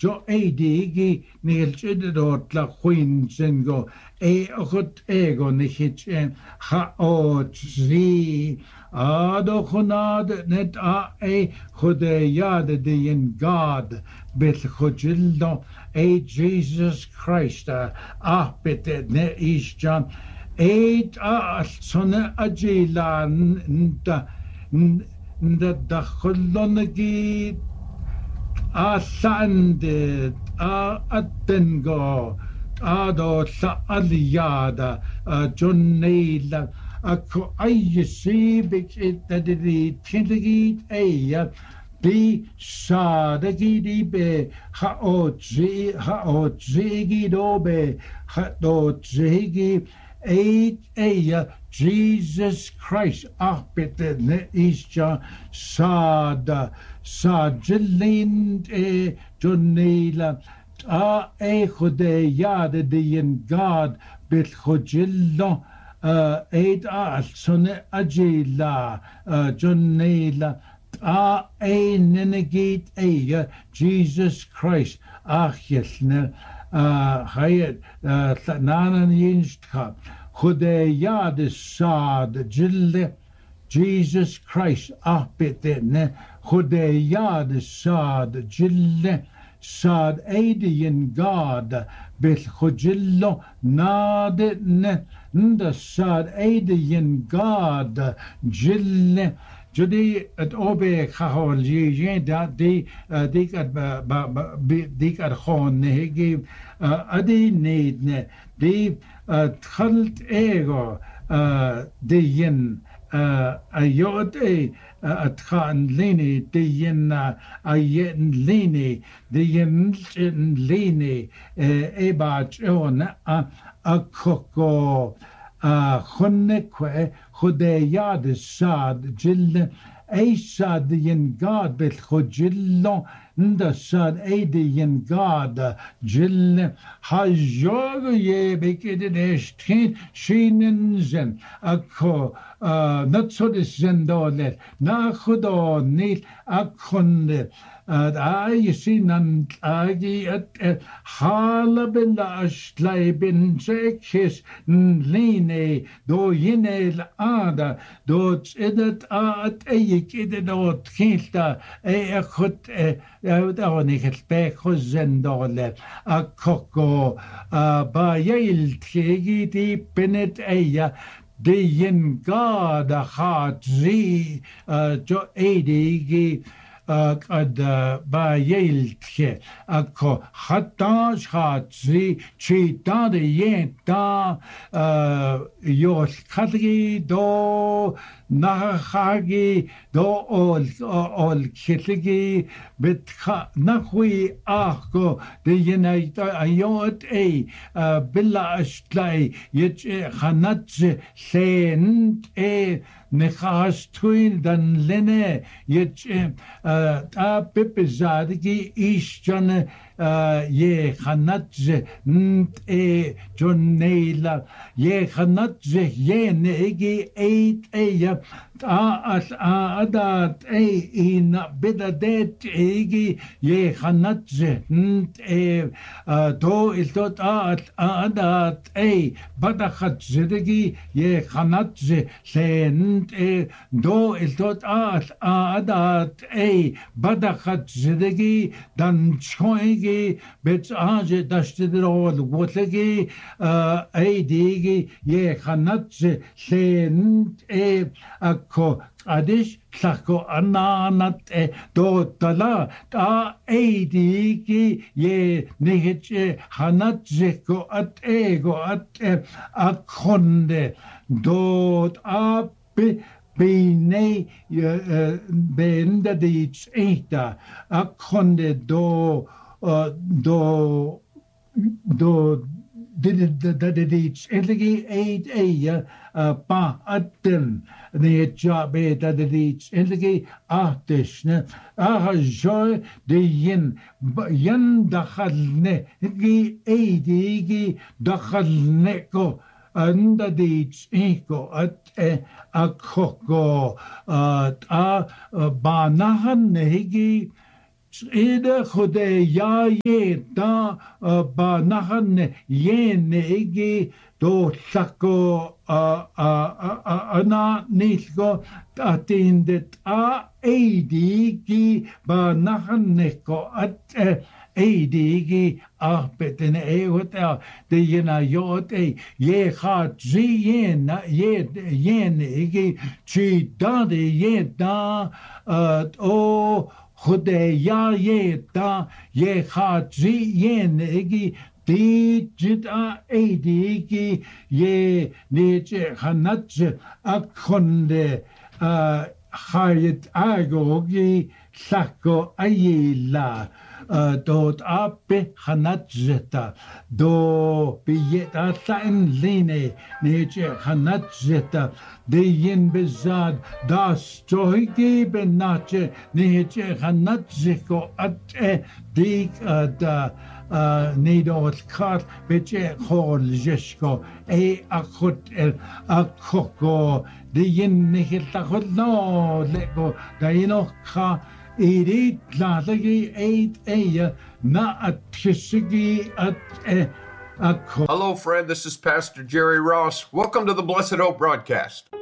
jo eidigi nilchidot la quinsengo ochot ego nichitchen ha zi adochonad net chudeyad de in God bit chudildo Jesus Christ bit ne isjan sonne ajila nda dakhulonagi landed atengo ado sa aliada Jonela ako ayisi big it that the tintigit di sadagi di be haoji do be haoji Jesus Christ bit ne isja sad jilind Jonela chudeyad de in God bit chudillo sonne ajila Jonela nenegit Jesus Christ yelne hayet nanan yinstha chudeyad sad jille Jesus Christ bitne chudeyad sad jille sad in God bit chudillo nadne nda sad in God jille Jodi at obe khahol je da dik at khon negi adi need ne di khalt ego de yin ayot at khan lini de yin ayen lini de yin lini eba chon akoko khonekwe chudeyad sad jille sad in God bit chudillo nda sad in God jille hajog ye bekedet estin shinen akko not so this zendole na khudo nil akhonde you see nan agi at halabin ashleibin sekis line do yinel ada do edet at edet dot kilta khut awnik spek zendole akko ba yil tigi di benet de yin God zi jo edigi قد بايلتك اكو حتاش خاتزي چيتا دي ينتا يول خدري دو نخاگي دو اول كتلگي بتخا نخوي اخو دي ينايتا ايوت بلا اشتلاي يج خناتز سينت نخاستوين دن لنه يج ببزادگي إيشجان خناتز جونيلا خناتز نيجي أدات إن بدأت إيجي خناتز تو التوت أدات بدأت زدگي خناتز سنت دو التوت أدات بدأت زدگي دن شويجي بتاج دشتدرول وتلگي ديجي خناتز سنت أكو أديش تلاكو أنانات دو تلا ديجي نهج خناتزكو أتيغو أكوند دوت بيني بيندا ديتش إيتا أكوند دو ديتش إلغي با أتن نيجابي ديتش إلغي أهتشن جوي دين دخلني ديجي دخلنكو عند ديتش إيكو أكوكو بانهن نهجي ida khode ya ye da ba nahan ye negi do sako ana nilgo atindet a eidigi ba nahan neko at eidigi arbeten eot de yena yot ye khat ye na ye negi chi da de ye da o خدایا یه تا یه خاطری یه نگی دیجت ایدیگی یه نیچه خنچه اکنده خایت آگوگی سکو ایلا دود آب خنچتا دو بیتا سن لینه نیچه خنچتا دیین بزاد داستویگی بناچه نیچه خنچکو ات دیگ دا نیدوت کار بچه خول جشکو ای اخوت اخوکو دیین نیخل تخوت نو لگو دینو خا ایدید لالگی اید na at Hello, friend. This is Pastor Jerry Ross. Welcome to the Blessed Hope broadcast.